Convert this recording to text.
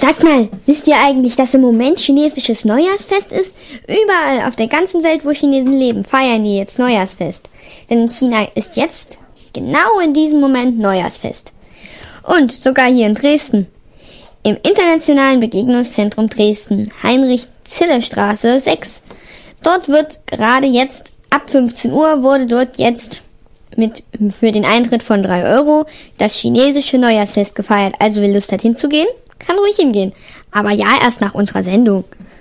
Sag mal, wisst ihr eigentlich, dass im Moment chinesisches Neujahrsfest ist? Überall auf der ganzen Welt, wo Chinesen leben, feiern die jetzt Neujahrsfest. Denn in China ist jetzt, genau in diesem Moment, Neujahrsfest. Und sogar hier in Dresden. Im Internationalen Begegnungszentrum Dresden, Heinrich-Zille-Straße 6. Dort wird gerade jetzt, ab 15 Uhr, wurde dort jetzt für den Eintritt von 3 Euro das chinesische Neujahrsfest gefeiert. Also wer Lust hat hinzugehen, kann ruhig hingehen. Aber ja, erst nach unserer Sendung.